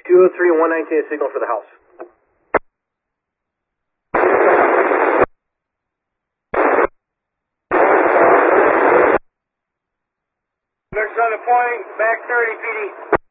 203 and 119 is signal for the house. Next on the point, back 30 PD.